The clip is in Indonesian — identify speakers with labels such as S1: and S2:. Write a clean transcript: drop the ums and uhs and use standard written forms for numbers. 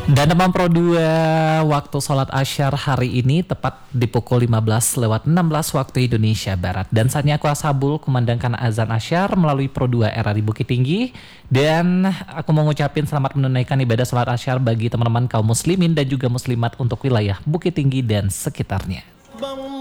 S1: Dan teman Pro 2, waktu sholat asyar hari ini tepat di pukul 15:16 waktu Indonesia Barat. Dan saatnya aku Ashabul kumandangkan azan asyar melalui Pro 2 RRI Bukit Tinggi. Dan aku mau ngucapin selamat menunaikan ibadah sholat asyar bagi teman-teman kaum muslimin dan juga muslimat untuk wilayah Bukit Tinggi dan sekitarnya.